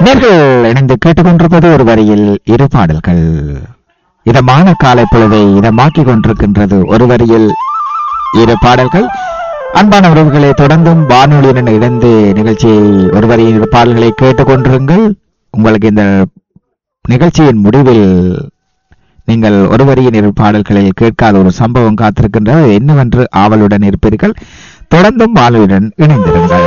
நேர்கள் இணைந்து கேட்டுக்கொண்டிருப்பது ஒரு வரியில் இரு பாடல்கள். இதமான காலை பொழுதை இதமாக்கிக் கொண்டிருக்கின்றது ஒரு வரியில் இரு பாடல்கள். அன்பான உறவுகளை தொடர்ந்தும் வானொலியுடன் இணைந்து நிகழ்ச்சியை ஒரு வரியில் இரு பாடல்களை கேட்டுக்கொண்டிருங்கள். உங்களுக்கு இந்த நிகழ்ச்சியின் முடிவில் நீங்கள் ஒரு வரியின் இரு பாடல்களில் கேட்காத ஒரு சம்பவம் காத்திருக்கின்றது. என்னவென்று ஆவலுடன் இருப்பீர்கள். தொடர்ந்தும் வானொலியுடன் இணைந்திருங்கள்.